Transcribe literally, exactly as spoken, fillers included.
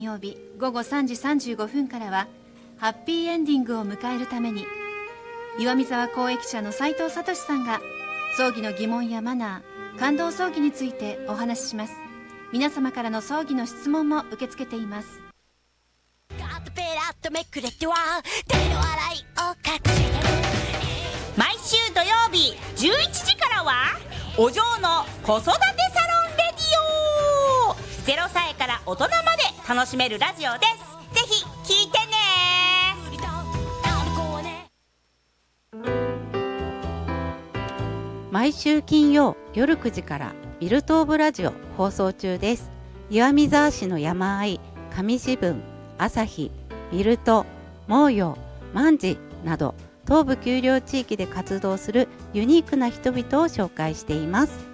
曜日ごごさんじさんじゅうごふんからはハッピーエンディングを迎えるために岩見沢公益社の斉藤聡さんが葬儀の疑問やマナー、感動葬儀についてお話しします。皆様からの葬儀の質問も受け付けています。 毎週土曜日じゅういちじからはお嬢の子育てサロンレディオ、ゼロさいから大人まで楽しめるラジオです。ぜひ聞いてね。 毎週金曜夜くじからビルトーブラジオ放送中です。岩見沢市の山あい、上志分、朝日、ビルト、毛陽、万治など東部丘陵地域で活動するユニークな人々を紹介しています。